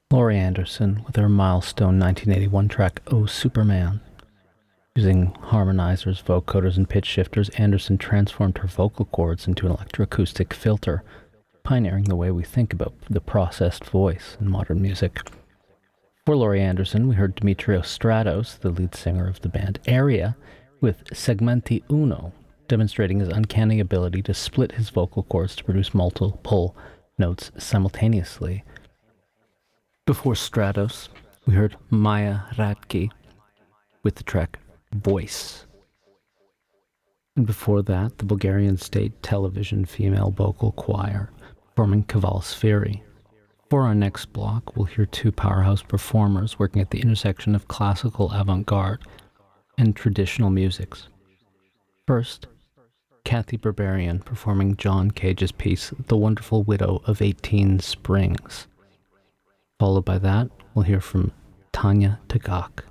Laurie Anderson with her milestone 1981 track "Oh Superman." Using harmonizers, vocoders, and pitch shifters, Anderson transformed her vocal cords into an electroacoustic filter, pioneering the way we think about the processed voice in modern music. For Laurie Anderson, we heard Demetrios Stratos, the lead singer of the band Area, with Segmenti Uno, demonstrating his uncanny ability to split his vocal cords to produce multiple notes simultaneously. Before Stratos, we heard Maya Radke with the track Voice. And before that, the Bulgarian State Television Female Vocal Choir performing Cavalsferi. For our next block, we'll hear two powerhouse performers working at the intersection of classical avant-garde and traditional musics. First, Kathy Berberian performing John Cage's piece, The Wonderful Widow of 18 Springs. Followed by that, we'll hear from Tanya Tagaq.